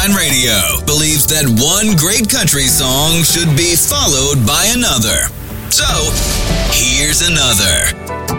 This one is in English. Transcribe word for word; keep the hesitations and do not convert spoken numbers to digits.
nine Radio believes that one great country song should be followed by another. So, here's another.